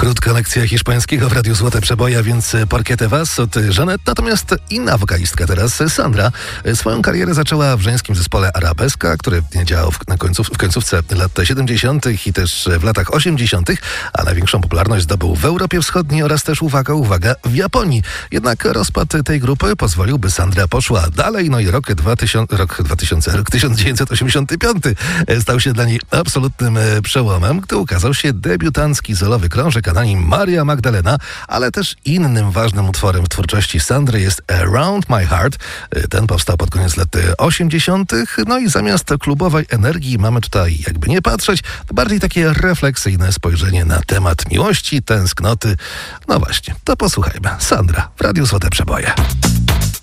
Krótka lekcja hiszpańskiego w Radiu Złote Przeboje, więc Porque Was od Żanet. Natomiast inna wokalistka teraz, Sandra, swoją karierę zaczęła w żeńskim zespole Arabeska, który działał w końcówce lat 70. i też w latach 80., a największą popularność zdobył w Europie Wschodniej oraz też, uwaga, w Japonii. Jednak rozpad tej grupy pozwolił, by Sandra poszła dalej, no i rok 1985 stał się dla niej absolutnym przełomem, gdy ukazał się debiutancki solowy krążek, a na nim Maria Magdalena, ale też innym ważnym utworem w twórczości Sandry jest Around My Heart. Ten powstał pod koniec lat 80. No i zamiast klubowej energii mamy tutaj, jakby nie patrzeć, bardziej takie refleksyjne spojrzenie na temat miłości, tęsknoty. No właśnie, to posłuchajmy. Sandra w Radiu Złote Przeboje.